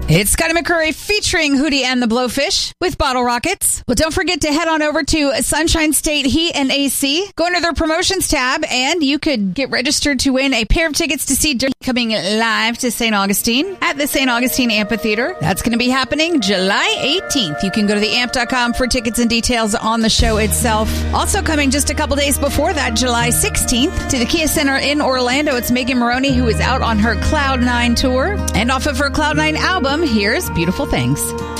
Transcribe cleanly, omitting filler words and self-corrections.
It's Scotty McCurry featuring Hootie and the Blowfish with Bottle Rockets. Well, don't forget to head on over to Sunshine State Heat and AC. Go under their promotions tab, and you could get registered to win a pair of tickets to see Dirty coming live to St. Augustine at the St. Augustine Amphitheater. That's going to be happening July 18th. You can go to theamp.com for tickets and details on the show itself. Also coming just a couple days before that, July 16th, to the Kia Center in Orlando, it's Megan Maroney, who is out on her Cloud 9 tour. And off of her Cloud 9 album, here's Beautiful Things.